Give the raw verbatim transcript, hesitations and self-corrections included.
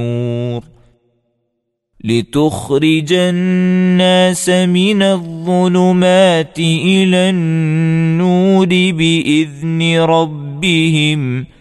لتخرج الناس من الظلمات إلى النور بإذن ربهم